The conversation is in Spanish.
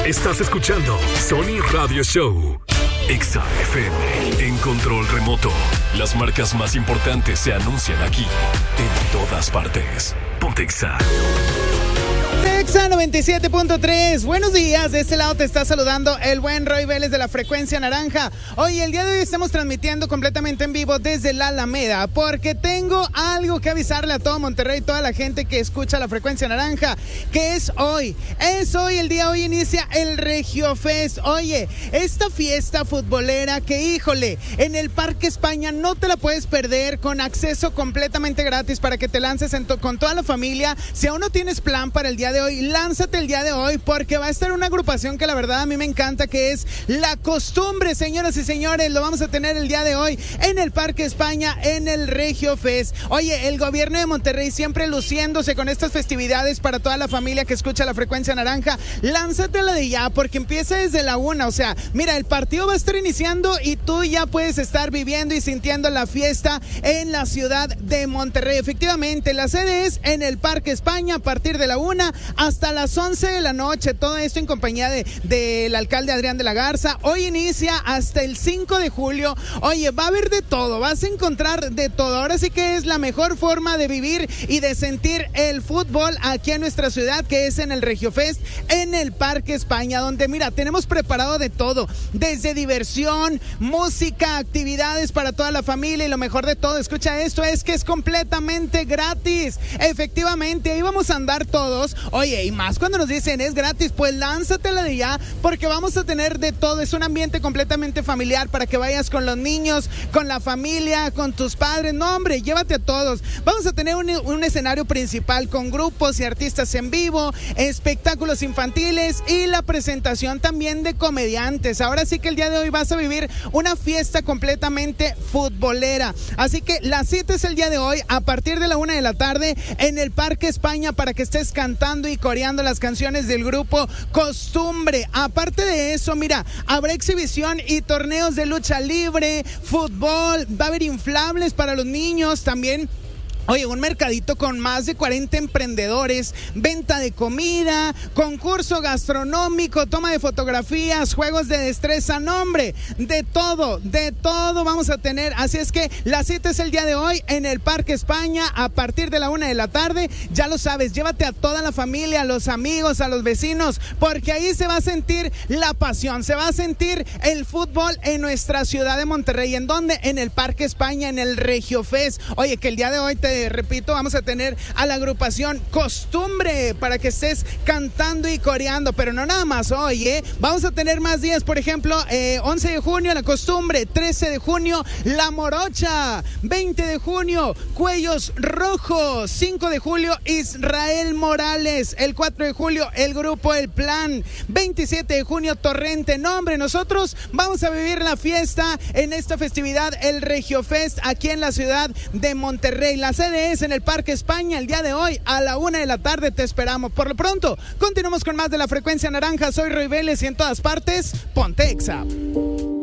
Estás escuchando Sony Radio Show. Exa FM, en control remoto. Las marcas más importantes se anuncian aquí, en todas partes. Ponte Exa. Exa 97.3, buenos días, de este lado te está saludando el buen Roy Vélez de la Frecuencia Naranja. Hoy, el día de hoy estamos transmitiendo completamente en vivo desde la Alameda, porque tengo algo que avisarle a todo Monterrey, toda la gente que escucha la Frecuencia Naranja, que es hoy, el día de hoy inicia el Regio Fest. Oye, esta fiesta futbolera que, híjole, en el Parque España no te la puedes perder, con acceso completamente gratis para que te lances con toda la familia. Si aún no tienes plan para el día de hoy, lánzate el día de hoy, porque va a estar una agrupación que la verdad a mí me encanta, que es La Costumbre. Señoras y señores, lo vamos a tener el día de hoy en el Parque España, en el Regio Fest. Oye, el gobierno de Monterrey siempre luciéndose con estas festividades para toda la familia que escucha la Frecuencia Naranja. Lánzatela de ya, porque empieza desde la 1. O sea, mira, el partido va a estar iniciando y tú ya puedes estar viviendo y sintiendo la fiesta en la ciudad de Monterrey. Efectivamente, la sede es en el Parque España a partir de la 1 hasta las 11 de la noche. Todo esto en compañía del alcalde Adrián de la Garza. Hoy inicia hasta el 5 de julio. Oye, va a haber de todo, vas a encontrar de todo. Ahora sí que es la mejor forma de vivir y de sentir el fútbol aquí en nuestra ciudad, que es en el Regio Fest, en el Parque España, donde mira, tenemos preparado de todo, desde diversión, música, actividades para toda la familia, y lo mejor de todo, escucha esto, es que es completamente gratis. Efectivamente, ahí vamos a andar todos. Oye, y más cuando nos dicen es gratis, pues lánzatela de ya, porque vamos a tener de todo. Es un ambiente completamente familiar para que vayas con los niños, con la familia, con tus padres. No, hombre, llévate a todos. Vamos a tener un escenario principal con grupos y artistas en vivo, espectáculos infantiles y la presentación también de comediantes. Ahora sí que el día de hoy vas a vivir una fiesta completamente futbolera. Así que la cita es el día de hoy a partir de la 1 de la tarde en el Parque España, para que estés cantando y coreando las canciones del grupo Costumbre. Aparte de eso, mira, habrá exhibición y torneos de lucha libre, fútbol, va a haber inflables para los niños también. Oye, un mercadito con más de 40 emprendedores, venta de comida, concurso gastronómico, toma de fotografías, juegos de destreza, nombre, de todo vamos a tener. Así es que la cita es el día de hoy en el Parque España a partir de la 1 de la tarde. Ya lo sabes, llévate a toda la familia, a los amigos, a los vecinos, porque ahí se va a sentir la pasión, se va a sentir el fútbol en nuestra ciudad de Monterrey. ¿En dónde? En el Parque España, en el Regio Fest. Oye, que el día de hoy repito, vamos a tener a la agrupación Costumbre para que estés cantando y coreando, pero no nada más hoy, vamos a tener más días. Por ejemplo, 11 de junio La Costumbre, 13 de junio La Morocha, 20 de junio Cuellos Rojos, 5 de julio Israel Morales, el 4 de julio el grupo El Plan, 27 de junio Torrente. No, hombre, nosotros vamos a vivir la fiesta en esta festividad, el Regio Fest, aquí en la ciudad de Monterrey. La sede es en el Parque España el día de hoy a la 1 de la tarde. Te esperamos. Por lo pronto, continuamos con más de la Frecuencia Naranja. Soy Roy Vélez y en todas partes, ponte Exa.